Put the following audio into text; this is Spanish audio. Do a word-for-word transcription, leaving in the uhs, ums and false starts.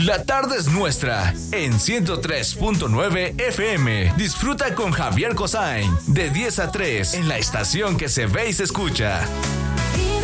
La tarde es nuestra en ciento tres punto nueve F M. Disfruta con Javier Cosain de diez a tres en la estación que se ve y se escucha.